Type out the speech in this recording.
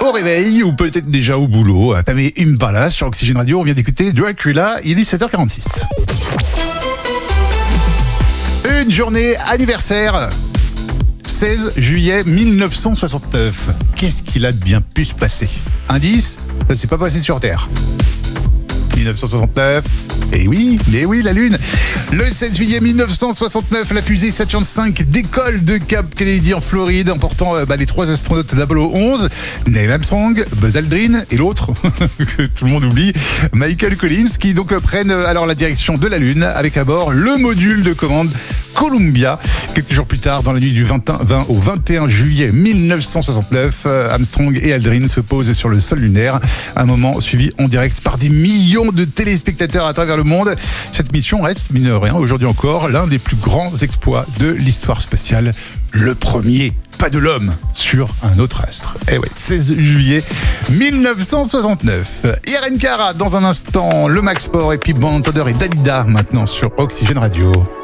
au réveil ou peut-être déjà au boulot. T'avais Impala sur Oxygène Radio. On vient d'écouter Dracula. Il est 7h46. Une journée anniversaire. 16 juillet 1969. Qu'est-ce qu'il a bien pu se passer? Indice, ça s'est pas passé sur Terre. 1969. Et oui, mais oui, la Lune. Le 16 juillet 1969, la fusée Saturn V décolle de Cap Kennedy en Floride, emportant les 3 astronautes d'Apollo 11, Neil Armstrong, Buzz Aldrin et l'autre, que tout le monde oublie, Michael Collins, qui donc prennent alors la direction de la Lune avec à bord le module de commande Columbia. Quelques jours plus tard, dans la nuit du 20 au 21 juillet 1969, Armstrong et Aldrin se posent sur le sol lunaire. Un moment suivi en direct par des millions de téléspectateurs à travers le monde. Cette mission reste, mine de rien, aujourd'hui encore, l'un des plus grands exploits de l'histoire spatiale. Le premier pas de l'homme sur un autre astre. Eh ouais, 16 juillet 1969. Irene Cara, dans un instant, le Max Sport et puis Bon Thunder et Dalida, maintenant sur Oxygène Radio.